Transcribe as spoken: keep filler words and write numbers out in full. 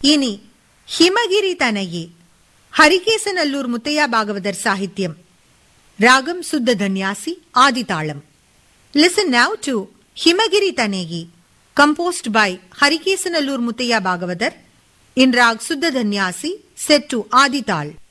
இனி ஹிமகிரி தனையே ஹரிகேசநல்லூர் முத்தையா பாகவதர் சாகித்யம். ராகம் சுத்த Dhanyasi, ஆதிதாளம். Listen now to Himagiri Taneyi, composed by Harikesanallur Muthaiya Bhagavathar in Rag Suddha Dhanyasi, set to Adi Tal.